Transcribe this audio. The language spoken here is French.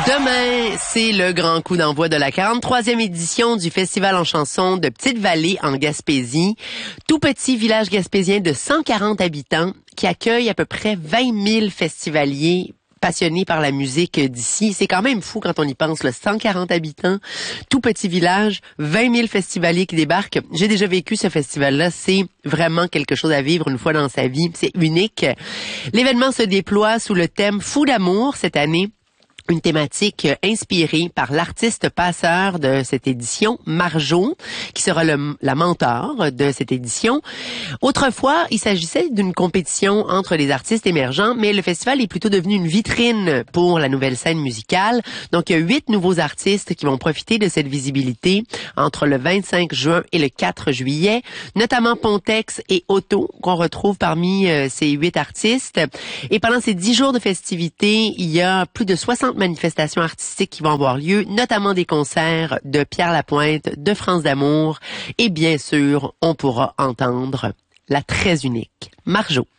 Demain, c'est le grand coup d'envoi de la 43e édition du Festival en chanson de Petite-Vallée en Gaspésie. Tout petit village gaspésien de 140 habitants qui accueille à peu près 20 000 festivaliers passionnés par la musique d'ici. C'est quand même fou quand on y pense, là. 140 habitants, tout petit village, 20 000 festivaliers qui débarquent. J'ai déjà vécu ce festival-là. C'est vraiment quelque chose à vivre une fois dans sa vie. C'est unique. L'événement se déploie sous le thème Fou d'amour cette année. Une thématique inspirée par l'artiste passeur de cette édition, Marjo, qui sera la mentor de cette édition. Autrefois, il s'agissait d'une compétition entre les artistes émergents, mais le festival est plutôt devenu une vitrine pour la nouvelle scène musicale. Donc, il y a 8 nouveaux artistes qui vont profiter de cette visibilité entre le 25 juin et le 4 juillet, notamment Pontex et Otto, qu'on retrouve parmi ces 8 artistes. Et pendant ces 10 jours de festivités, il y a plus de 60 manifestations artistiques qui vont avoir lieu, notamment des concerts de Pierre Lapointe, de France d'Amour, et bien sûr, on pourra entendre la très unique Marjo.